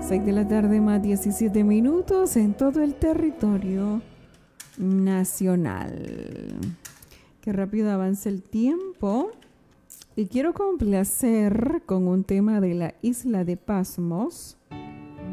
6 de la tarde más 17 minutos en todo el territorio nacional. Qué rápido avanza el tiempo. Y quiero complacer con un tema de la Isla de Pasmos,